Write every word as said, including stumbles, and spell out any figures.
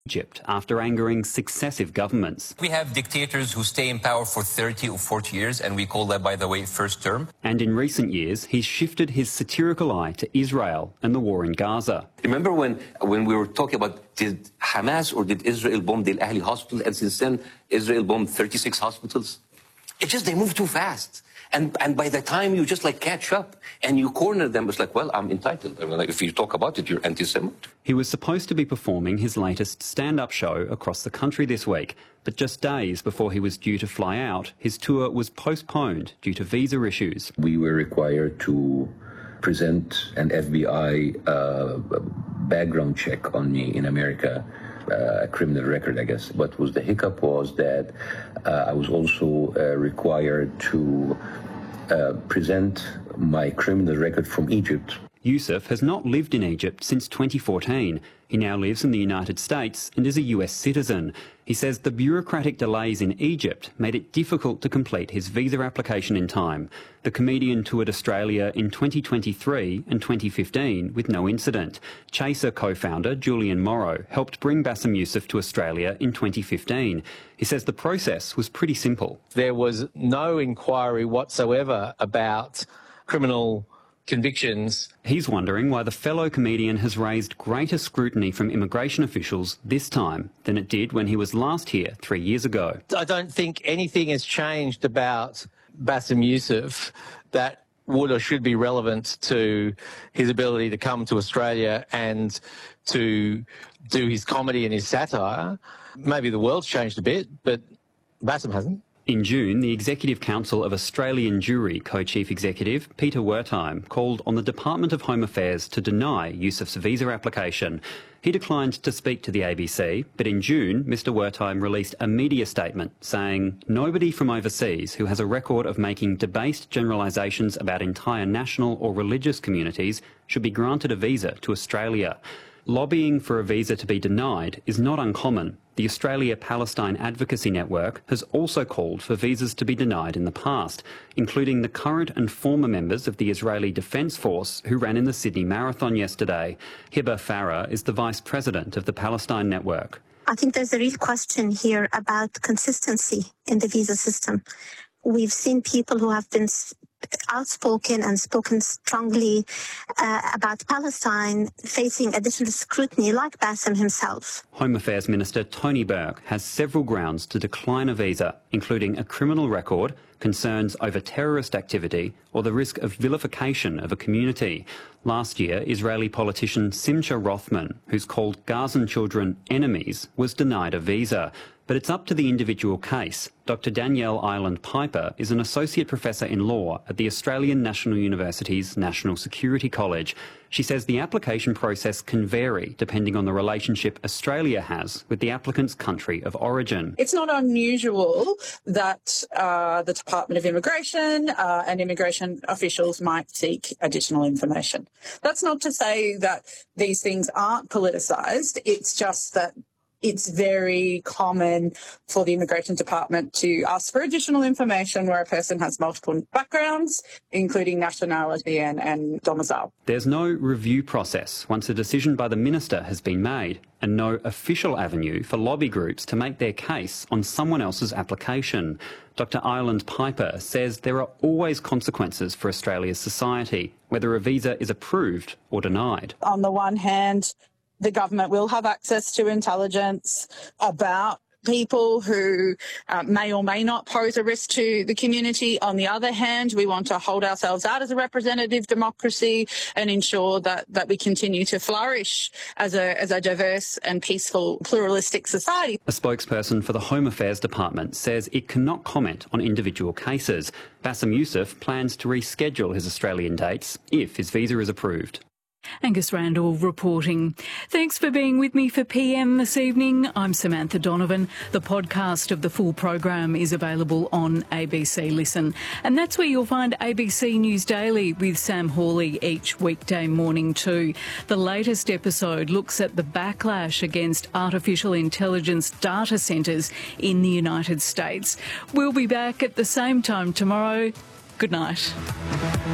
Egypt after angering successive governments. We have dictators who stay in power for thirty or forty years, and we call that, by the way, first term. And in recent years, he's shifted his satirical eye to Israel and the war in Gaza. Remember when, when we were talking about did Hamas or did Israel bomb the Al Ahli hospital, and since then Israel bombed thirty-six hospitals? It's just they move too fast. And and by the time you just like catch up and you corner them, it's like, well, I'm entitled. I mean, like, if you talk about it, you're anti-Semite. He was supposed to be performing his latest stand-up show across the country this week, but just days before he was due to fly out, his tour was postponed due to visa issues. We were required to present an F B I uh, background check on me in America. Uh, a criminal record, I guess. What was the hiccup was that uh, I was also uh, required to uh, present my criminal record from Egypt. Yusuf has not lived in Egypt since twenty fourteen. He now lives in the United States and is a U S citizen. He says the bureaucratic delays in Egypt made it difficult to complete his visa application in time. The comedian toured Australia in twenty twenty-three and twenty fifteen with no incident. Chaser co-founder Julian Morrow helped bring Bassem Youssef to Australia in twenty fifteen. He says the process was pretty simple. There was no inquiry whatsoever about criminal convictions. He's wondering why the fellow comedian has raised greater scrutiny from immigration officials this time than it did when he was last here three years ago. I don't think anything has changed about Bassem Youssef that would or should be relevant to his ability to come to Australia and to do his comedy and his satire. Maybe the world's changed a bit, but Bassem hasn't. In June, the Executive Council of Australian Jewry co-chief executive Peter Wertheim called on the Department of Home Affairs to deny Yusuf's visa application. He declined to speak to the A B C, but in June, Mr Wertheim released a media statement saying nobody from overseas who has a record of making debased generalisations about entire national or religious communities should be granted a visa to Australia. Lobbying for a visa to be denied is not uncommon. The Australia-Palestine Advocacy Network has also called for visas to be denied in the past, including the current and former members of the Israeli Defence Force who ran in the Sydney Marathon yesterday. Hibba Farah is the Vice President of the Palestine Network. I think there's a real question here about consistency in the visa system. We've seen people who have been outspoken and spoken strongly uh, about Palestine facing additional scrutiny, like Bassem himself. Home Affairs Minister Tony Burke has several grounds to decline a visa, including a criminal record, concerns over terrorist activity, or the risk of vilification of a community. Last year, Israeli politician Simcha Rothman, who's called Gazan children enemies, was denied a visa. But it's up to the individual case. Doctor Danielle Ireland-Piper is an Associate Professor in Law at the Australian National University's National Security College. She says the application process can vary depending on the relationship Australia has with the applicant's country of origin. It's not unusual that uh, the Department of Immigration uh, and immigration officials might seek additional information. That's not to say that these things aren't politicised. It's just that it's very common for the Immigration Department to ask for additional information where a person has multiple backgrounds, including nationality and, and domicile. There's no review process once a decision by the Minister has been made, and no official avenue for lobby groups to make their case on someone else's application. Doctor Ireland-Piper says there are always consequences for Australia's society, whether a visa is approved or denied. On the one hand, the government will have access to intelligence about people who uh, may or may not pose a risk to the community. On the other hand, we want to hold ourselves out as a representative democracy and ensure that, that we continue to flourish as a, as a diverse and peaceful, pluralistic society. A spokesperson for the Home Affairs Department says it cannot comment on individual cases. Bassem Youssef plans to reschedule his Australian dates if his visa is approved. Angus Randall reporting. Thanks for being with me for P M this evening. I'm Samantha Donovan. The podcast of the full program is available on A B C Listen. And that's where you'll find A B C News Daily with Sam Hawley each weekday morning too. The latest episode looks at the backlash against artificial intelligence data centres in the United States. We'll be back at the same time tomorrow. Good night.